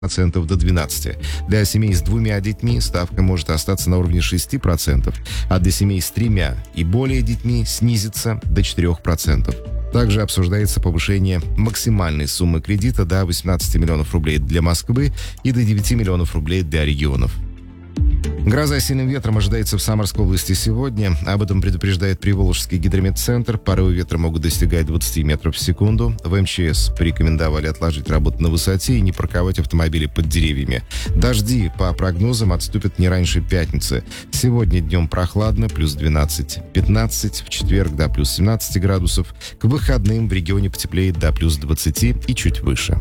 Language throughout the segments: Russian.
процентов до 12%. Для семей с 2 детьми ставка может остаться на уровне 6%, а для семей с 3 и более детьми снизится до 4%. Также обсуждается повышение максимальной суммы кредита до 18 миллионов рублей для Москвы и до 9 миллионов рублей для регионов. Гроза с сильным ветром ожидается в Самарской области сегодня. Об этом предупреждает Приволжский гидрометцентр. Порывы ветра могут достигать 20 метров в секунду. В МЧС порекомендовали отложить работу на высоте и не парковать автомобили под деревьями. Дожди, по прогнозам, отступят не раньше пятницы. Сегодня днем прохладно, плюс 12-15. В четверг до плюс 17 градусов. К выходным в регионе потеплеет до плюс 20 и чуть выше.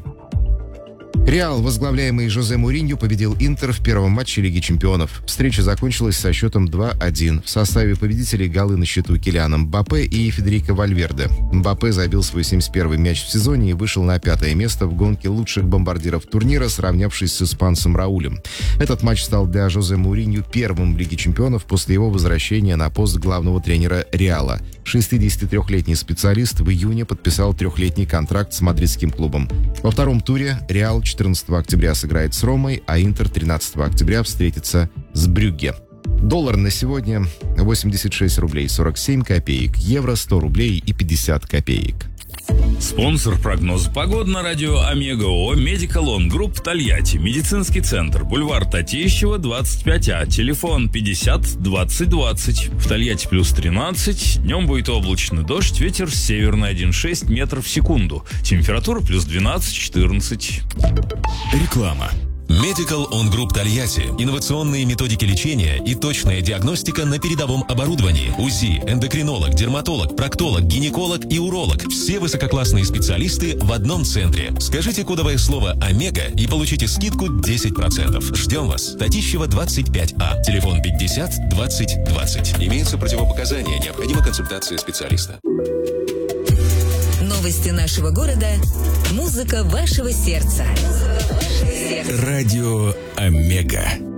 Реал, возглавляемый Жозе Муринью, победил Интер в первом матче Лиги чемпионов. Встреча закончилась со счетом 2-1. В составе победителей голы на счету Килианом Мбаппе и Федерико Вальверде. Мбаппе забил свой 71-й мяч в сезоне и вышел на 5-е место в гонке лучших бомбардиров турнира, сравнявшись с испанцем Раулем. Этот матч стал для Жозе Муринью первым в Лиге чемпионов после его возвращения на пост главного тренера Реала. 63-летний специалист в июне подписал 3-летний контракт с мадридским клубом. Во втором туре Реал 14 октября сыграет с Ромой, а Интер 13 октября встретится с Брюгге. Доллар на сегодня 86 рублей 47 копеек, евро 100 рублей и 50 копеек. Спонсор прогноза погоды на радио Омега ООО «Медикал Он Групп» Тольятти. Медицинский центр. Бульвар Татищева, 25А. Телефон 50 20 20. В Тольятти плюс 13. Днем будет облачный дождь. Ветер северный 1,6 метров в секунду. Температура плюс 12-14. Реклама. Medical On Group Тольятти. Инновационные методики лечения и точная диагностика на передовом оборудовании. УЗИ, эндокринолог, дерматолог, проктолог, гинеколог и уролог. Все высококлассные специалисты в одном центре. Скажите кодовое слово «Омега» и получите скидку 10%. Ждем вас. Татищева, 25А. Телефон 50 20 20. Имеются противопоказания. Необходима консультация специалиста. Новости нашего города. Музыка вашего сердца. Радио Омега.